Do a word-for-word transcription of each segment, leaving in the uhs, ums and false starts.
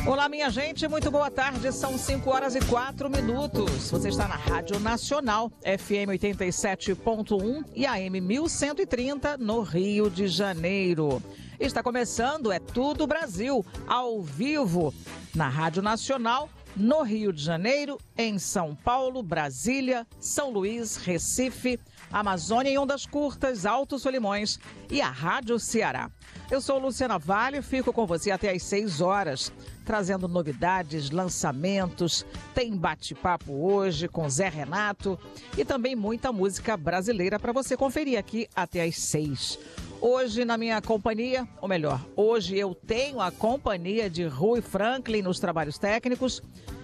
Olá, minha gente, muito boa tarde, são cinco horas e quatro minutos. Você está na Rádio Nacional, F M oitenta e sete ponto um e A M mil cento e trinta, no Rio de Janeiro. Está começando É Tudo Brasil, ao vivo, na Rádio Nacional, no Rio de Janeiro, em São Paulo, Brasília, São Luís, Recife, Amazônia em Ondas Curtas, Alto Solimões e a Rádio Ceará. Eu sou Luciana Vale e fico com você até às seis horas, trazendo novidades, lançamentos, tem bate-papo hoje com Zé Renato e também muita música brasileira para você conferir aqui até às seis. Hoje na minha companhia, ou melhor, hoje eu tenho a companhia de Rui Franklin nos trabalhos técnicos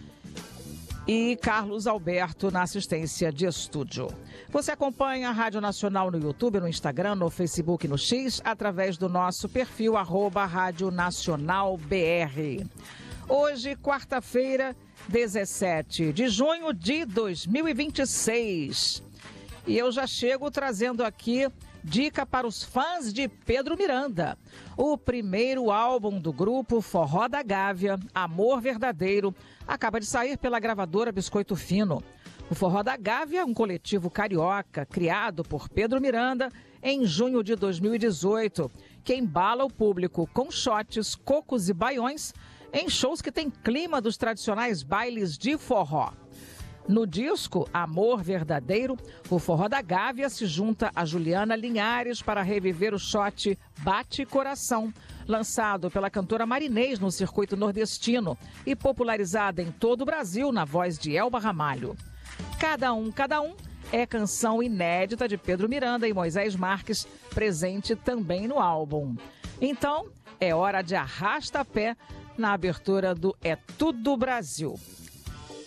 e Carlos Alberto na assistência de estúdio. Você acompanha a Rádio Nacional no YouTube, no Instagram, no Facebook e no X, através do nosso perfil arroba Rádio Nacional B R. Hoje, quarta-feira, dezessete de junho de dois mil e vinte e seis. E eu já chego trazendo aqui dica para os fãs de Pedro Miranda. O primeiro álbum do grupo Forró da Gávea, Amor Verdadeiro, acaba de sair pela gravadora Biscoito Fino. O Forró da Gávea, um coletivo carioca criado por Pedro Miranda em junho de dois mil e dezoito, que embala o público com shots, cocos e baiões em shows que tem clima dos tradicionais bailes de forró. No disco Amor Verdadeiro, o Forró da Gávea se junta a Juliana Linhares para reviver o shot Bate Coração, lançado pela cantora Marinês no circuito nordestino e popularizada em todo o Brasil na voz de Elba Ramalho. Cada um, cada um é canção inédita de Pedro Miranda e Moisés Marques, presente também no álbum. Então, é hora de arrasta-pé na abertura do É Tudo Brasil.